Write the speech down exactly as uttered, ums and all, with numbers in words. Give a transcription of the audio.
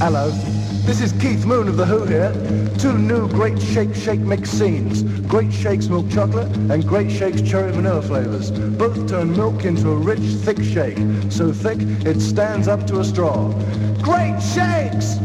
Hello, this is Keith Moon of The Who here. Two new Great Shake Shake Mix scenes. Great Shakes milk chocolate and Great Shakes cherry vanilla flavors. Both turn milk into a rich, thick shake. So thick, it stands up to a straw. Great Shakes!